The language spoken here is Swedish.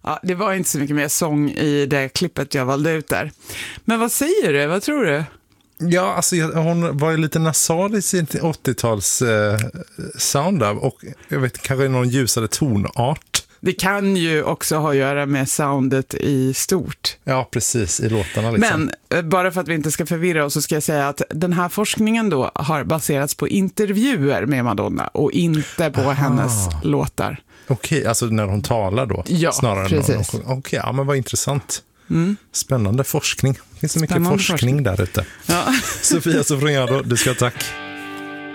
Ja, det var inte så mycket mer sång i det klippet jag valde ut där. Men vad säger du? Vad tror du? Ja, alltså hon var ju lite nasal i sin 80-tals sound av, och jag vet kanske någon ljusare tonart. Det kan ju också ha att göra med soundet i stort. Ja, precis, i låtarna liksom. Men bara för att vi inte ska förvirra oss så ska jag säga att den här forskningen då har baserats på intervjuer med Madonna och inte på hennes låtar. Okej, alltså när hon talar då? Ja, snarare precis. Okej, ja, men vad intressant. Spännande forskning. Det finns så mycket forskning där ute. Ja. Sofia Sofroniado, du ska ha tack.